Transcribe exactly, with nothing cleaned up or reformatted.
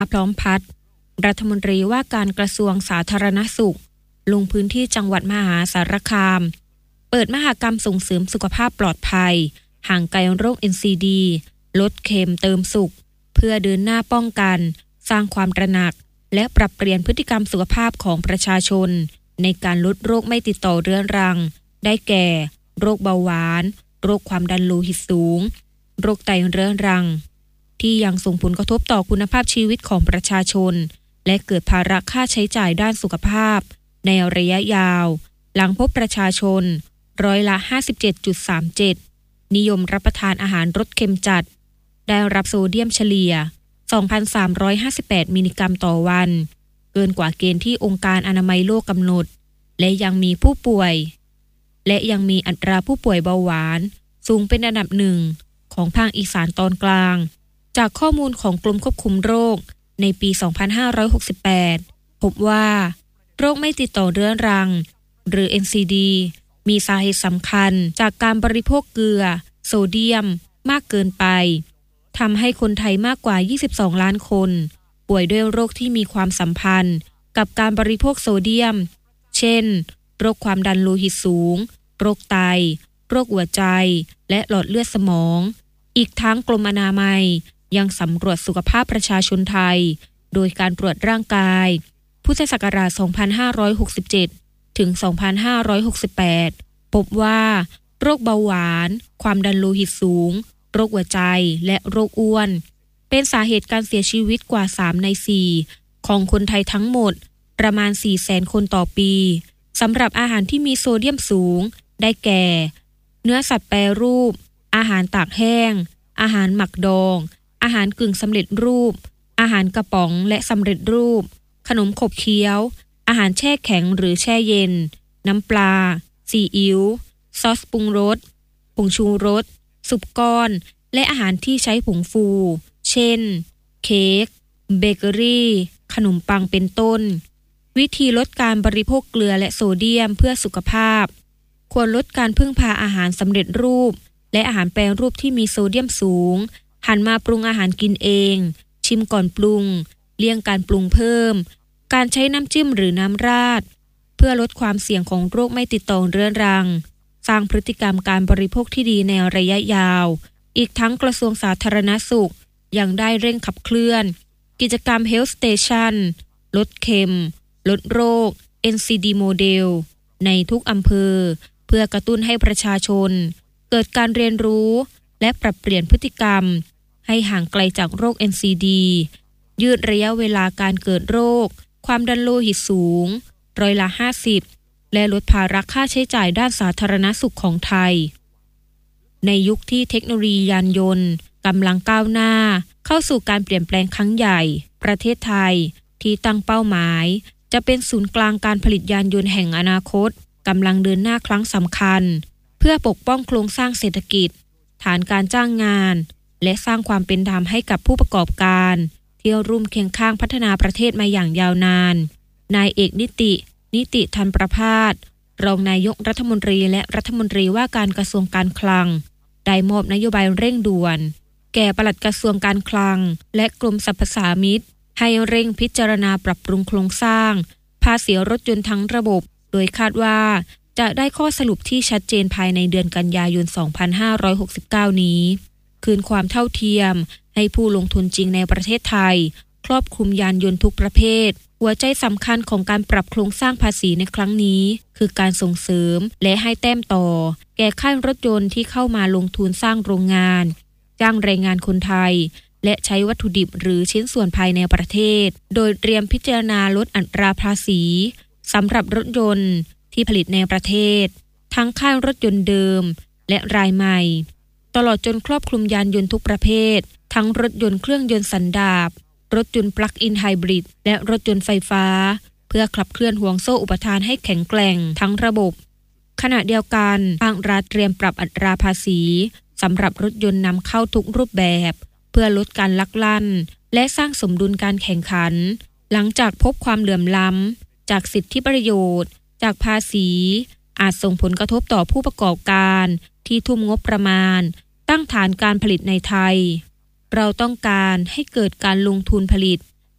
พร้อมพัฒน์รัฐมนตรีว่าการกระทรวงสาธารณสุขลงพื้นที่จังหวัดมหาสารคามเปิดมหกรรมส่งเสริมสุขภาพปลอดภัยห่างไกลโรค เอ็น ซี ดี ลดเค็มเติมสุขเพื่อเดินหน้าป้องกันสร้างความตระหนักและปรับเปลี่ยนพฤติกรรมสุขภาพของประชาชนในการลดโรคไม่ติดต่อเรื้อรังได้แก่โรคเบาหวานโรคความดันโลหิตสูงโรคไตเรื้อรังที่ยังส่งผลกระทบต่อคุณภาพชีวิตของประชาชนและเกิดภาระค่าใช้จ่ายด้านสุขภาพในระยะยาวหลังพบประชาชนร้อยละ ห้าสิบเจ็ดจุดสามเจ็ด นิยมรับประทานอาหารรสเค็มจัดได้รับโซเดียมเฉลี่ย สองพันสามร้อยห้าสิบแปด มิลลิกรัมต่อวันเกินกว่าเกณฑ์ที่องค์การอนามัยโลกกำหนดและยังมีผู้ป่วยและยังมีอัตราผู้ป่วยเบาหวานสูงเป็นอันดับหนึ่งของภาคอีสานตอนกลางจากข้อมูลของกรมควบคุมโรคในปี สองพันห้าร้อยหกสิบแปด พบว่าโรคไม่ติดต่อเรื้อรังหรือ เอ็น ซี ดี มีสาเหตุสำคัญจากการบริโภคเกลือโซเดียมมากเกินไปทำให้คนไทยมากกว่ายี่สิบสองล้านคนป่วยด้วยโรคที่มีความสัมพันธ์กับการบริโภคโซเดียมเช่นโรคความดันโลหิตสูงโรคไตโรคหัวใจและหลอดเลือดสมองอีกทั้งกรมอนามัยยังสำรวจสุขภาพประชาชนไทยโดยการตรวจร่างกายพุทธศักราช สองพันห้าร้อยหกสิบเจ็ด ถึง สองพันห้าร้อยหกสิบแปด พบว่าโรคเบาหวานความดันโลหิตสูงโรคหัวใจและโรคอ้วนเป็นสาเหตุการเสียชีวิตกว่าสามในสี่ของคนไทยทั้งหมดประมาณ สี่แสน คนต่อปีสำหรับอาหารที่มีโซเดียมสูงได้แก่เนื้อสัตว์แปรรูปอาหารตากแห้งอาหารหมักดองอาหารกึ่งสำเร็จรูปอาหารกระป๋องและสำเร็จรูปขนมขบเคี้ยวอาหารแช่แข็งหรือแช่เย็นน้ำปลาซีอิ๊วซอสปรุงรสผงชูรสซุปก้อนและอาหารที่ใช้ผงฟูเช่นเค้กเบเกอรี่ขนมปังเป็นต้นวิธีลดการบริโภคเกลือและโซเดียมเพื่อสุขภาพควรลดการพึ่งพาอาหารสำเร็จรูปและอาหารแปรรูปที่มีโซเดียมสูงหันมาปรุงอาหารกินเองชิมก่อนปรุงเลี่ยงการปรุงเพิ่มการใช้น้ำจิ้มหรือน้ำราดเพื่อลดความเสี่ยงของโรคไม่ติดต่อเรื้อรังสร้างพฤติกรรมการบริโภคที่ดีในระยะยาวอีกทั้งกระทรวงสาธารณสุขยังได้เร่งขับเคลื่อนกิจกรรม Health Station ลดเค็มลดโรค เอ็น ซี ดี โมเดลในทุกอำเภอเพื่อกระตุ้นให้ประชาชนเกิดการเรียนรู้และปรับเปลี่ยนพฤติกรรมให้ห่างไกลจากโรค เอ็น ซี ดี ยืดระยะเวลาการเกิดโรคความดันโลหิตสูงร้อยละห้าสิบและลดภาระค่าใช้จ่ายด้านสาธารณสุขของไทยในยุคที่เทคโนโลยียานยนต์กำลังก้าวหน้าเข้าสู่การเปลี่ยนแปลงครั้งใหญ่ประเทศไทยที่ตั้งเป้าหมายจะเป็นศูนย์กลางการผลิตยานยนต์แห่งอนาคตกำลังเดินหน้าครั้งสำคัญเพื่อปกป้องโครงสร้างเศรษฐกิจฐานการจ้างงานและสร้างความเป็นธรรมให้กับผู้ประกอบการที่ร่วมเคียงข้างพัฒนาประเทศมาอย่างยาวนานนายเอกนิตินิติธันประภาสรองนายกรัฐมนตรีและรัฐมนตรีว่าการกระทรวงการคลังได้มอบนโยบายเร่งด่วนแก่ปลัดกระทรวงการคลังและกรมสรรพสามิตให้เร่งพิจารณาปรับปรุงโครงสร้างภาษีรถยนต์ทั้งระบบโดยคาดว่าจะได้ข้อสรุปที่ชัดเจนภายในเดือนกันยายน สองพันห้าร้อยหกสิบเก้า นี้คืนความเท่าเทียมให้ผู้ลงทุนจริงในประเทศไทยครอบคลุมยานยนต์ทุกประเภทหัวใจสำคัญของการปรับโครงสร้างภาษีในครั้งนี้คือการส่งเสริมและให้แต้มต่อแก่ค่ายรถยนต์ที่เข้ามาลงทุนสร้างโรงงานจ้างแรงงานคนไทยและใช้วัตถุดิบหรือชิ้นส่วนภายในประเทศโดยเตรียมพิจารณาลดอัตราภาษีสำหรับรถยนต์ที่ผลิตในประเทศทั้งค่ายรถยนต์เดิมและรายใหม่ตลอดจนครอบคลุมยานยนต์ทุกประเภททั้งรถยนต์เครื่องยนต์สันดาปรถยนต์ปลั๊กอินไฮบริดและรถยนต์ไฟฟ้าเพื่อขับเคลื่อนห่วงโซ่อุปทานให้แข็งแกร่งทั้งระบบขณะเดียวกันภาครัฐเตรียมปรับอัตราภาษีสำหรับรถยนต์นำเข้าทุกรูปแบบเพื่อลดการลักลั่นและสร้างสมดุลการแข่งขันหลังจากพบความเหลื่อมล้ำจากสิทธิประโยชน์จากภาษีอาจส่งผลกระทบต่อผู้ประกอบการที่ทุ่มงบประมาณตั้งฐานการผลิตในไทยเราต้องการให้เกิดการลงทุนผลิต